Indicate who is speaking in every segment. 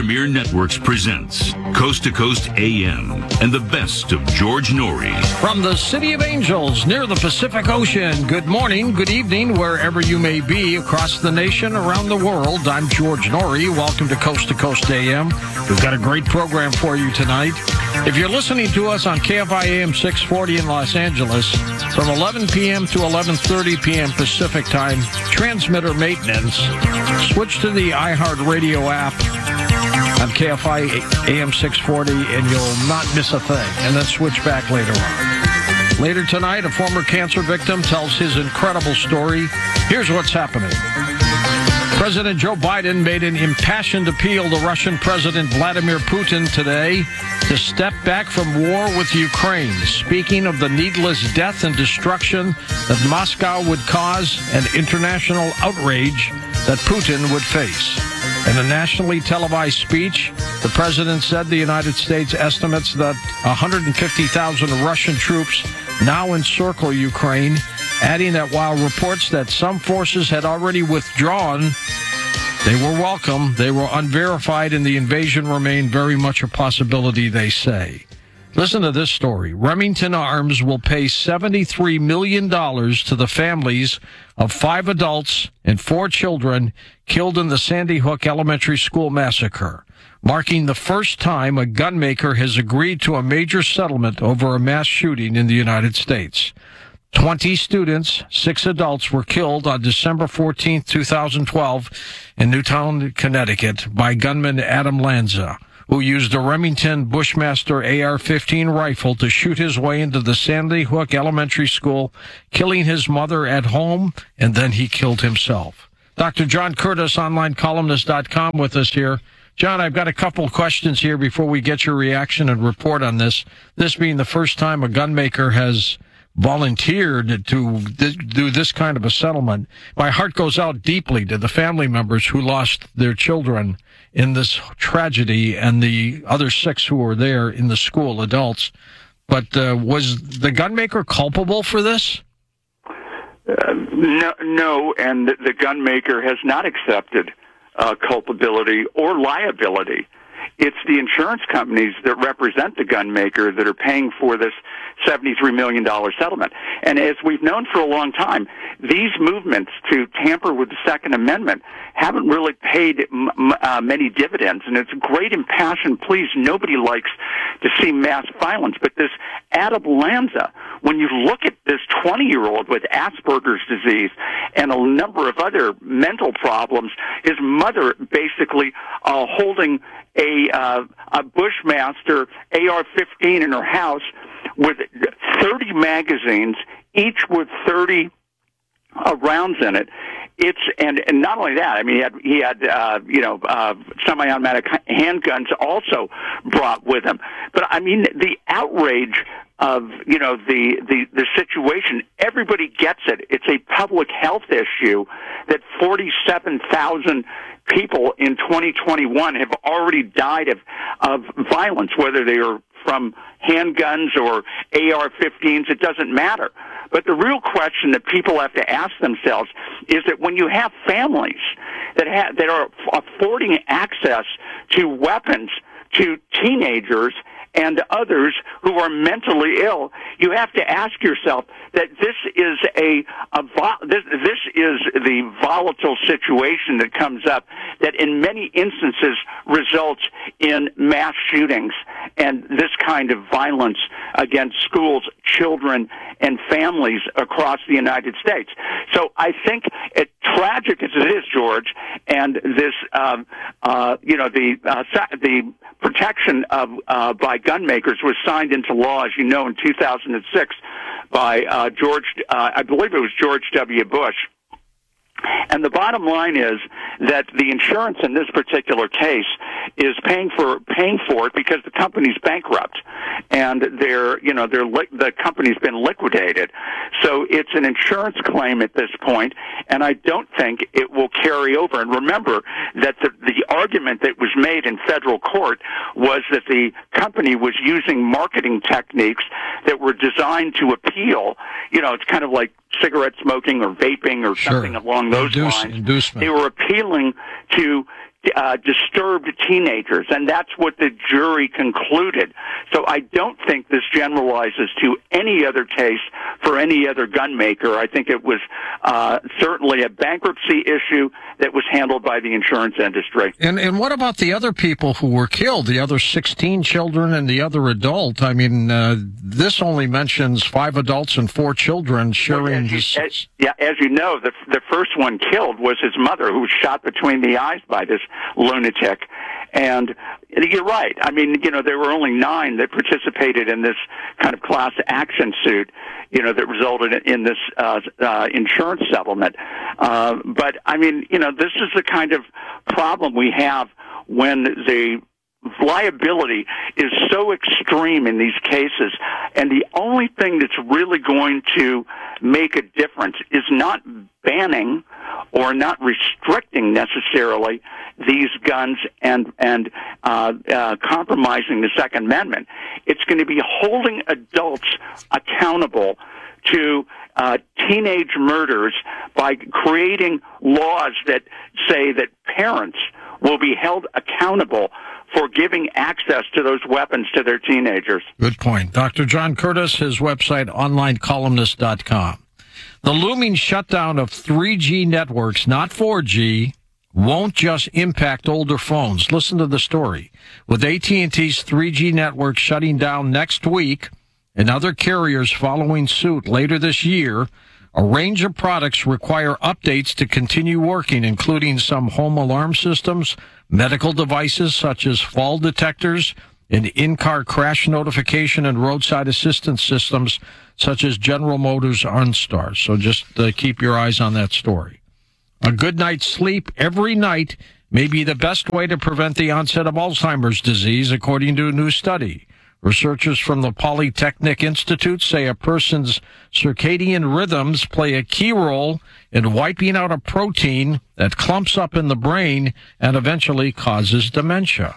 Speaker 1: Premier Networks presents Coast to Coast AM and the best of George Noory.
Speaker 2: From the City of Angels near the Pacific Ocean, good morning, good evening, wherever you may be across the nation, around the world. I'm George Noory. Welcome to Coast AM. We've got a great program for you tonight. If you're listening to us on KFI AM 640 in Los Angeles, from 11 p.m. to 11:30 p.m. Pacific Time, transmitter maintenance, switch to the iHeartRadio app on KFI AM 640, and you'll not miss a thing, and then switch back later on. Later tonight, a former cancer victim tells his incredible story. Here's what's happening. President Joe Biden made an impassioned appeal to Russian President Vladimir Putin today to step back from war with Ukraine, speaking of the needless death and destruction that Moscow would cause and international outrage that Putin would face. In a nationally televised speech, the president said the United States estimates that 150,000 Russian troops now encircle Ukraine, adding that while reports that some forces had already withdrawn, they were welcome, they were unverified, and the invasion remained very much a possibility, they say. Listen to this story. Remington Arms will pay $73 million to the families of 5 adults and 4 children killed in the Sandy Hook Elementary School massacre, marking the first time a gunmaker has agreed to a major settlement over a mass shooting in the United States. 20 students, 6 adults were killed on December 14, 2012 in Newtown, Connecticut by gunman Adam Lanza, who used a Remington Bushmaster AR-15 rifle to shoot his way into the Sandy Hook Elementary School, killing his mother at home, and then he killed himself. Dr. John Curtis, onlinecolumnist.com, with us here. John, I've got a couple of questions here before we get your reaction and report on this. This being the first time a gunmaker has volunteered to do this kind of a settlement. My heart goes out deeply to the family members who lost their children in this tragedy and the other 6 who were there in the school, adults. But was the gunmaker culpable for this?
Speaker 3: No, and the gunmaker has not accepted culpability or liability. It's the insurance companies that represent the gunmaker that are paying for this $73 million settlement. And as we've known for a long time, these movements to tamper with the Second Amendment haven't really paid many dividends. And it's a great impassioned pleas. Nobody likes to see mass violence. But this Adam Lanza, when you look at this 20-year-old with Asperger's disease and a number of other mental problems, his mother basically holding a Bushmaster AR-15 in her house with 30 magazines, each with 30 rounds in it. And not only that, I mean, he had semi-automatic handguns also brought with him. But I mean, the outrage of, the situation, everybody gets it. It's a public health issue that 47,000 people in 2021 have already died of violence, whether they are from handguns or AR-15s, it doesn't matter. But the real question that people have to ask themselves is that when you have families that are affording access to weapons to teenagers and others who are mentally ill, you have to ask yourself that this is this is the volatile situation that comes up that in many instances results in mass shootings and this kind of violence against schools, children, and families across the United States. So I think, tragic as it is, George, and this, the protection of by gunmakers was signed into law, as you know, in 2006 by I believe it was George W. Bush. And the bottom line is that the insurance in this particular case is paying for it because the company's bankrupt and the company's been liquidated. So it's an insurance claim at this point, and I don't think it will carry over. And remember that the argument that was made in federal court was that the company was using marketing techniques that were designed to appeal. It's kind of like cigarette smoking or vaping or something along those lines.
Speaker 2: Inducement.
Speaker 3: They were appealing to disturbed teenagers, and that's what the jury concluded. So I don't think this generalizes to any other case for any other gun maker. I think it was certainly a bankruptcy issue that was handled by the insurance industry.
Speaker 2: And what about the other people who were killed, the other 16 children and the other adult? I mean, this only mentions 5 adults and 4 children sharing this.
Speaker 3: As you know, the first one killed was his mother, who was shot between the eyes by this lunatic. And you're right. I mean, there were only 9 that participated in this kind of class action suit, that resulted in this insurance settlement. But, I mean, this is the kind of problem we have when the liability is so extreme in these cases, and the only thing that's really going to make a difference is not banning or not restricting necessarily these guns and compromising the Second Amendment. It's going to be holding adults accountable to teenage murders by creating laws that say that parents will be held accountable for giving access to those weapons to their teenagers.
Speaker 2: Good point. Dr. John Curtis, his website, onlinecolumnist.com. The looming shutdown of 3G networks, not 4G, won't just impact older phones. Listen to the story. With AT&T's 3G network shutting down next week and other carriers following suit later this year, a range of products require updates to continue working, including some home alarm systems, medical devices such as fall detectors, and in-car crash notification and roadside assistance systems such as General Motors OnStar. So just keep your eyes on that story. A good night's sleep every night may be the best way to prevent the onset of Alzheimer's disease, according to a new study. Researchers from the Polytechnic Institute say a person's circadian rhythms play a key role in wiping out a protein that clumps up in the brain and eventually causes dementia.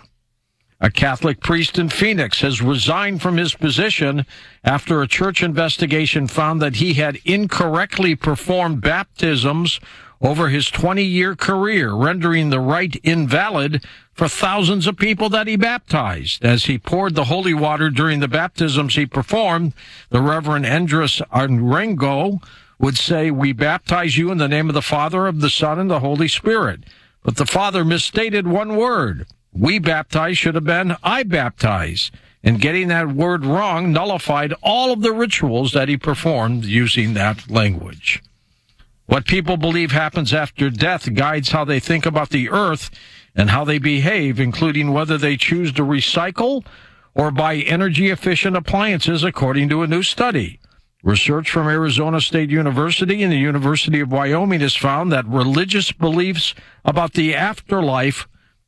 Speaker 2: A Catholic priest in Phoenix has resigned from his position after a church investigation found that he had incorrectly performed baptisms over his 20-year career, rendering the rite invalid for thousands of people that he baptized. As he poured the holy water during the baptisms he performed, the Reverend Andres Arengo would say, "We baptize you in the name of the Father, of the Son, and the Holy Spirit." But the father misstated one word. "We baptize" should have been "I baptize." And getting that word wrong nullified all of the rituals that he performed using that language. What people believe happens after death guides how they think about the earth and how they behave, including whether they choose to recycle or buy energy-efficient appliances, according to a new study. Research from Arizona State University and the University of Wyoming has found that religious beliefs about the afterlife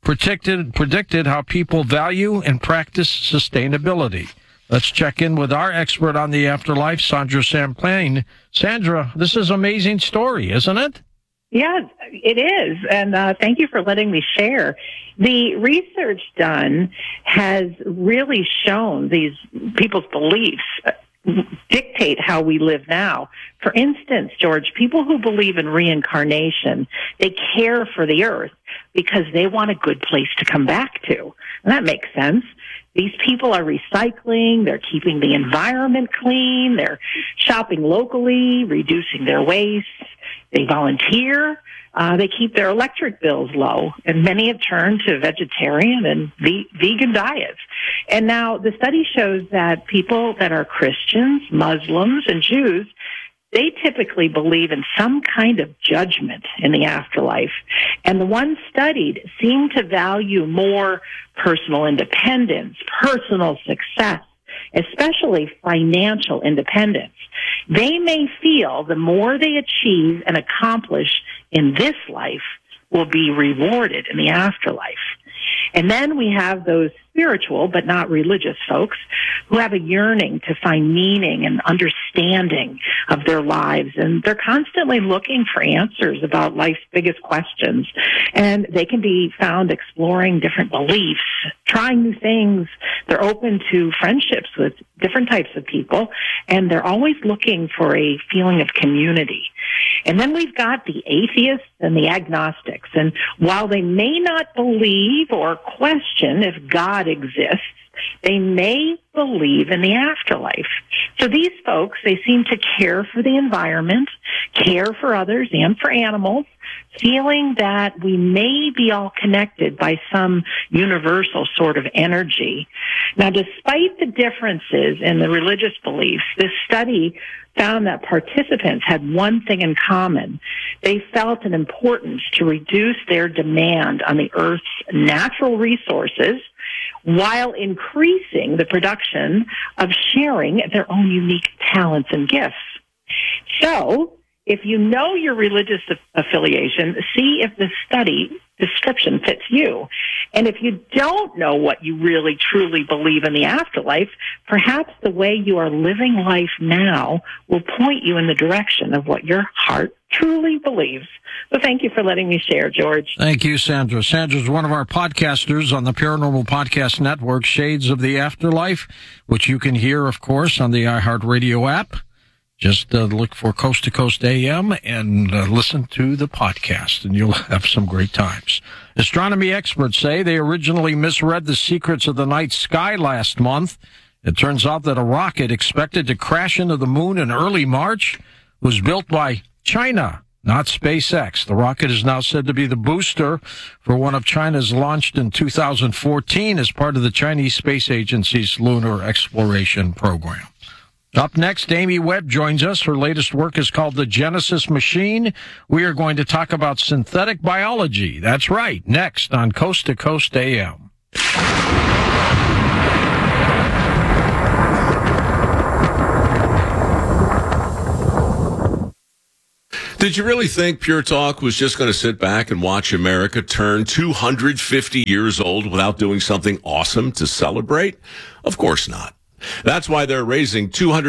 Speaker 2: predicted how people value and practice sustainability. Let's check in with our expert on the afterlife, Sandra Champlain. Sandra, this is an amazing story, isn't it?
Speaker 4: Yeah, it is. And thank you for letting me share. The research done has really shown these people's beliefs dictate how we live now. For instance, George, people who believe in reincarnation, they care for the earth because they want a good place to come back to. And that makes sense. These people are recycling, they're keeping the environment clean, they're shopping locally, reducing their waste, they volunteer, they keep their electric bills low, and many have turned to vegetarian and vegan diets. And now the study shows that people that are Christians, Muslims, and Jews, they typically believe in some kind of judgment in the afterlife. And the ones studied seem to value more personal independence, personal success, especially financial independence. They may feel the more they achieve and accomplish in this life will be rewarded in the afterlife. And then we have those spiritual but not religious folks who have a yearning to find meaning and understanding of their lives. And they're constantly looking for answers about life's biggest questions. And they can be found exploring different beliefs, trying new things. They're open to friendships with different types of people, and they're always looking for a feeling of community. And then we've got the atheists and the agnostics. And while they may not believe or question if God exists, they may believe in the afterlife. So these folks, they seem to care for the environment, care for others and for animals, feeling that we may be all connected by some universal sort of energy. Now, despite the differences in the religious beliefs, this study found that participants had one thing in common. They felt an importance to reduce their demand on the Earth's natural resources while increasing the production of sharing their own unique talents and gifts. So, if you know your religious affiliation, see if the study description fits you. And if you don't know what you really truly believe in the afterlife, perhaps the way you are living life now will point you in the direction of what your heart truly believes. So thank you for letting me share, George.
Speaker 2: Thank you, Sandra. Sandra's one of our podcasters on the Paranormal Podcast Network, Shades of the Afterlife, which you can hear, of course, on the iHeartRadio app. Just look for Coast to Coast AM and listen to the podcast, and you'll have some great times. Astronomy experts say they originally misread the secrets of the night sky last month. It turns out that a rocket expected to crash into the moon in early March was built by China, not SpaceX. The rocket is now said to be the booster for one of China's launched in 2014 as part of the Chinese Space Agency's lunar exploration program. Up next, Amy Webb joins us. Her latest work is called The Genesis Machine. We are going to talk about synthetic biology. That's right, next on Coast to Coast AM.
Speaker 5: Did you really think Pure Talk was just going to sit back and watch America turn 250 years old without doing something awesome to celebrate? Of course not. That's why they're raising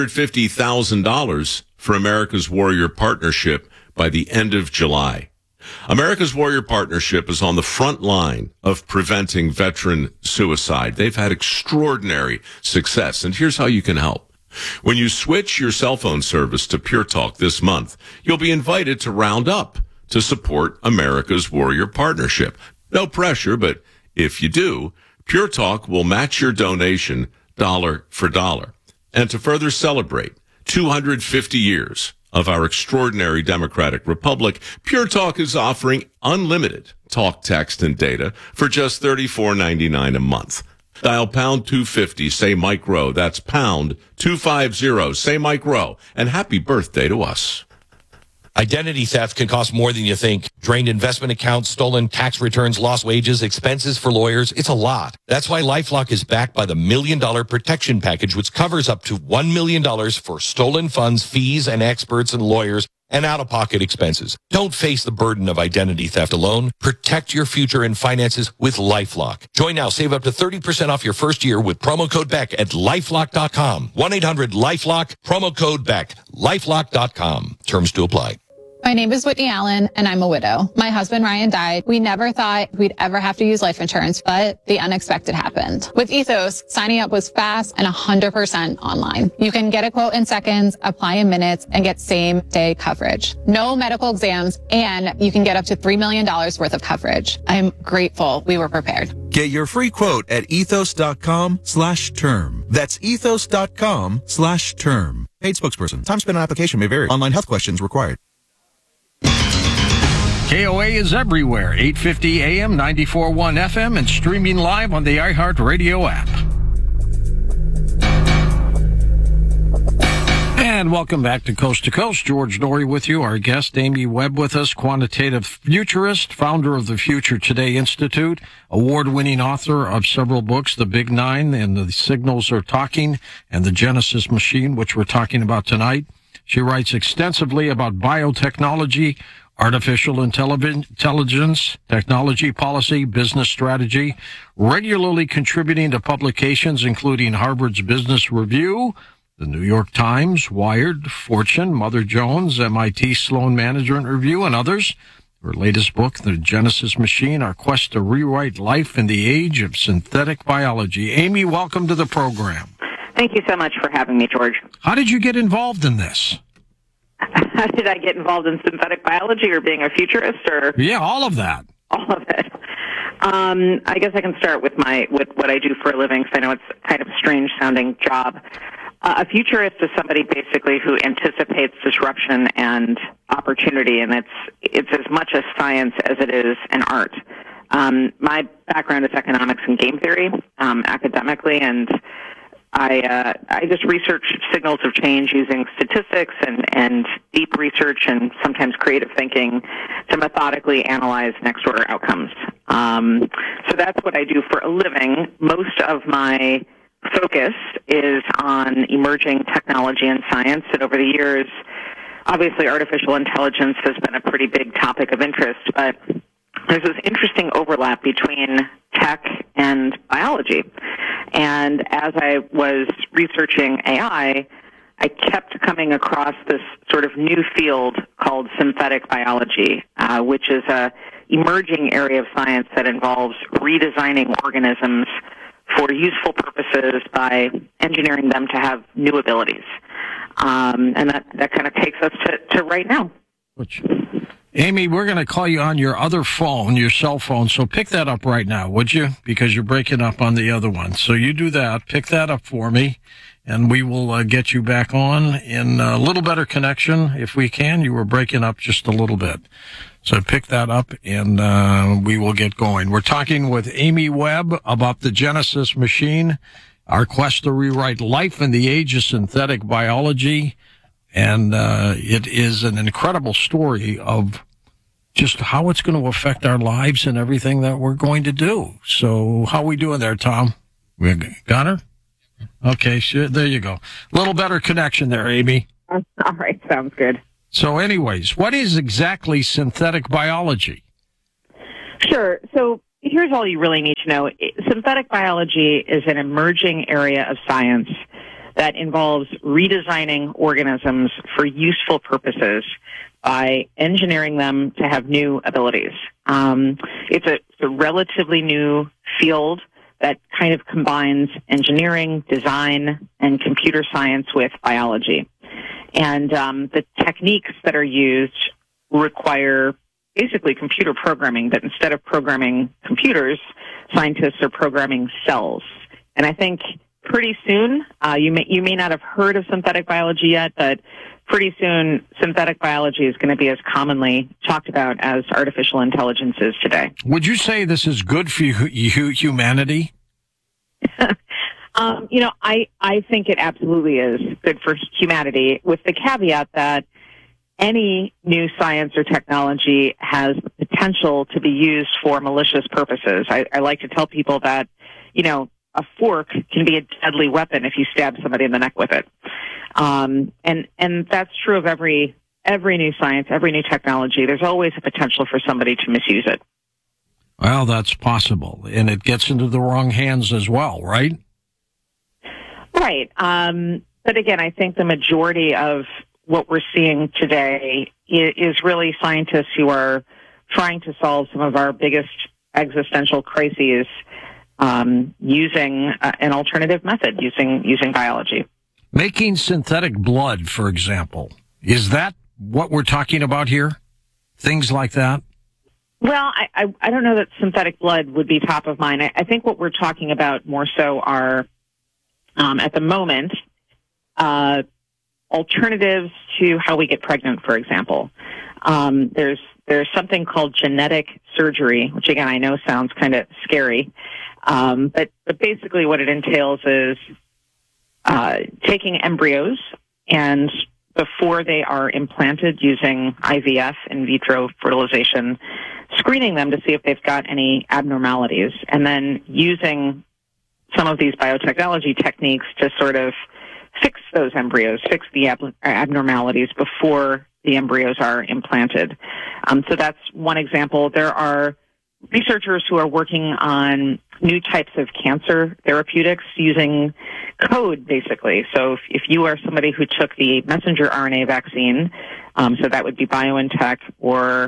Speaker 5: $250,000 for America's Warrior Partnership by the end of July. America's Warrior Partnership is on the front line of preventing veteran suicide. They've had extraordinary success, and here's how you can help. When you switch your cell phone service to Pure Talk this month, you'll be invited to round up to support America's Warrior Partnership. No pressure, but if you do, Pure Talk will match your donation dollar for dollar. And to further celebrate 250 years of our extraordinary democratic republic, Pure Talk is offering unlimited talk, text, and data for just $34.99 a month. Dial pound 250, say Mike Rowe. That's pound 250, say Mike Rowe. And happy birthday to us.
Speaker 6: Identity theft can cost more than you think. Drained investment accounts, stolen tax returns, lost wages, expenses for lawyers. It's a lot. That's why LifeLock is backed by the $1 Million Protection Package, which covers up to $1 million for stolen funds, fees, and experts and lawyers, and out-of-pocket expenses. Don't face the burden of identity theft alone. Protect your future and finances with LifeLock. Join now. Save up to 30% off your first year with promo code BECK at LifeLock.com. 1-800-LifeLock, promo code BECK, LifeLock.com. Terms to apply.
Speaker 7: My name is Whitney Allen, and I'm a widow. My husband, Ryan, died. We never thought we'd ever have to use life insurance, but the unexpected happened. With Ethos, signing up was fast and 100% online. You can get a quote in seconds, apply in minutes, and get same-day coverage. No medical exams, and you can get up to $3 million worth of coverage. I'm grateful we were prepared.
Speaker 8: Get your free quote at ethos.com/term. That's ethos.com/term. Paid spokesperson. Time spent on application may vary. Online health questions required.
Speaker 2: KOA is everywhere, 850 AM, 94.1 FM, and streaming live on the iHeartRadio app. And welcome back to Coast. George Noory with you. Our guest, Amy Webb, with us, quantitative futurist, founder of the Future Today Institute, award-winning author of several books, The Big Nine and The Signals Are Talking, and The Genesis Machine, which we're talking about tonight. She writes extensively about biotechnology, artificial intelligence, technology policy, business strategy, regularly contributing to publications including Harvard's Business Review, the New York Times, Wired, Fortune, Mother Jones, MIT Sloan Management Review, and others. Her latest book, The Genesis Machine, Our Quest to Rewrite Life in the Age of Synthetic Biology. Amy, welcome to the program.
Speaker 4: Thank you so much for having me, George.
Speaker 2: How did you get involved in this?
Speaker 4: How did I get involved in synthetic biology or being a futurist or?
Speaker 2: Yeah, all of that.
Speaker 4: All of it. I guess I can start with what I do for a living, because I know it's kind of a strange-sounding job. A futurist is somebody basically who anticipates disruption and opportunity, and it's as much a science as it is an art. My background is economics and game theory, academically, and I just research signals of change using statistics and deep research and sometimes creative thinking to methodically analyze next-order outcomes. So that's what I do for a living. Most of my focus is on emerging technology and science, and over the years, obviously artificial intelligence has been a pretty big topic of interest, but there's this interesting overlap between tech and biology. And as I was researching AI, I kept coming across this sort of new field called synthetic biology, which is a emerging area of science that involves redesigning organisms for useful purposes by engineering them to have new abilities. And that kind of takes us to right now.
Speaker 2: Amy, we're going to call you on your other phone, your cell phone, so pick that up right now, would you? Because you're breaking up on the other one. So you do that, pick that up for me, and we will get you back on in a little better connection if we can. You were breaking up just a little bit. So pick that up, and we will get going. We're talking with Amy Webb about the Genesis Machine, our quest to rewrite life in the age of synthetic biology. And it is an incredible story of just how it's going to affect our lives and everything that we're going to do. So how are we doing there, Tom? We got her? Okay, sure. There you go. A little better connection there, Amy.
Speaker 4: All right, sounds good.
Speaker 2: So anyways, what is exactly synthetic biology?
Speaker 4: Sure. So here's all you really need to know. Synthetic biology is an emerging area of science that involves redesigning organisms for useful purposes by engineering them to have new abilities. It's a relatively new field that kind of combines engineering, design, and computer science with biology. And the techniques that are used require basically computer programming, but instead of programming computers, scientists are programming cells. And I think pretty soon, you may not have heard of synthetic biology yet, but pretty soon synthetic biology is going to be as commonly talked about as artificial intelligence is today.
Speaker 2: Would you say this is good for humanity?
Speaker 4: I think it absolutely is good for humanity, with the caveat that any new science or technology has the potential to be used for malicious purposes. I like to tell people that, a fork can be a deadly weapon if you stab somebody in the neck with it. And that's true of every new science, every new technology. There's always a potential for somebody to misuse it.
Speaker 2: Well, that's possible. And it gets into the wrong hands as well, right?
Speaker 4: Right. But again, I think the majority of what we're seeing today is really scientists who are trying to solve some of our biggest existential crises using an alternative method, using biology.
Speaker 2: Making synthetic blood, for example, is that what we're talking about here? Things like that?
Speaker 4: Well, I don't know that synthetic blood would be top of mind. I think what we're talking about more so are, at the moment, alternatives to how we get pregnant, for example. There's something called genetic surgery, which again I know sounds kind of scary, but basically what it entails is taking embryos and before they are implanted using IVF, in vitro fertilization, screening them to see if they've got any abnormalities, and then using some of these biotechnology techniques to sort of fix those embryos, fix the abnormalities before the embryos are implanted. So that's one example. There are researchers who are working on new types of cancer therapeutics using code, basically. So if you are somebody who took the messenger RNA vaccine, so that would be BioNTech or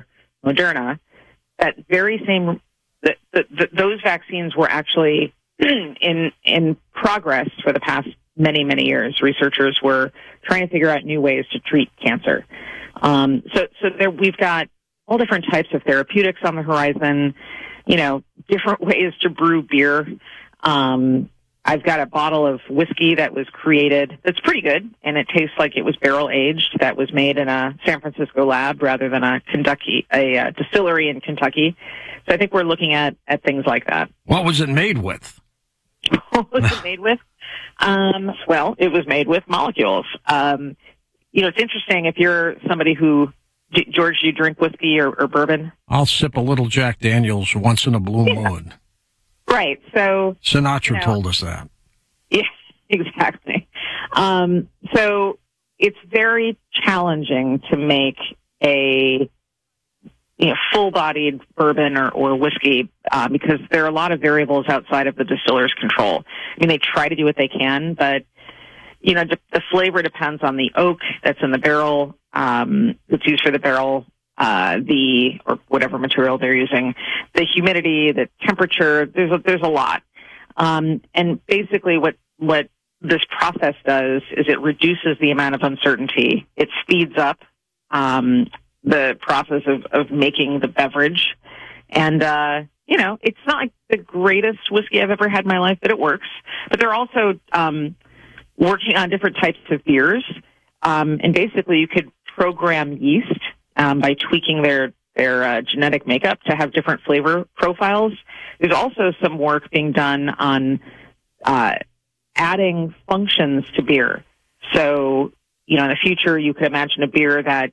Speaker 4: Moderna, that very same, those vaccines were actually in progress for the past many, many years. Researchers were trying to figure out new ways to treat cancer. So there, we've got all different types of therapeutics on the horizon, different ways to brew beer. I've got a bottle of whiskey that was created that's pretty good, and it tastes like it was barrel aged, that was made in a San Francisco lab rather than a distillery in Kentucky. So I think we're looking at things like that.
Speaker 2: What was it made with?
Speaker 4: What was it made with? Well, it was made with molecules. It's interesting if you're somebody who, George, do you drink whiskey or bourbon?
Speaker 2: I'll sip a little Jack Daniels once in a blue moon.
Speaker 4: Right. So
Speaker 2: Sinatra told us that.
Speaker 4: Yeah, exactly. So it's very challenging to make a full-bodied bourbon or whiskey because there are a lot of variables outside of the distiller's control. I mean, they try to do what they can, but the flavor depends on the oak that's in the barrel, that's used for the barrel, or whatever material they're using, the humidity, the temperature. There's a lot, and basically what this process does is it reduces the amount of uncertainty. It speeds up the process of making the beverage, and it's not like the greatest whiskey I've ever had in my life, but it works. But they're also working on different types of beers, and basically you could program yeast by tweaking their genetic makeup to have different flavor profiles. There's also some work being done on adding functions to beer. So, in the future, you could imagine a beer that,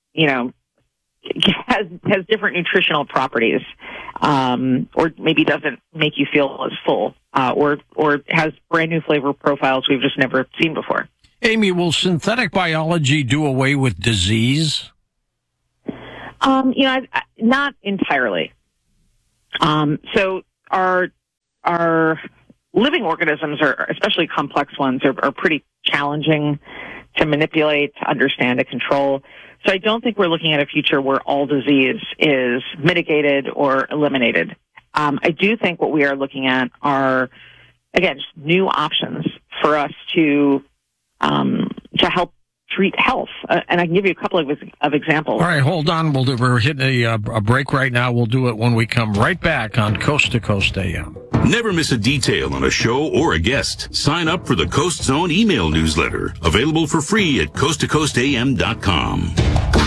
Speaker 4: has different nutritional properties, or maybe doesn't make you feel as full, or has brand new flavor profiles we've just never seen before.
Speaker 2: Amy, will synthetic biology do away with disease? Not entirely.
Speaker 4: So our living organisms, especially complex ones, are pretty challenging to manipulate, to understand, to control. So I don't think we're looking at a future where all disease is mitigated or eliminated. I do think what we are looking at are, again, just new options for us to help treat health. And I can give you a couple of examples.
Speaker 2: All right, hold on. We're hitting a break right now. We'll do it when we come right back on Coast to Coast AM.
Speaker 1: Never miss a detail on a show or a guest. Sign up for the Coast Zone email newsletter, available for free at coasttocoastam.com.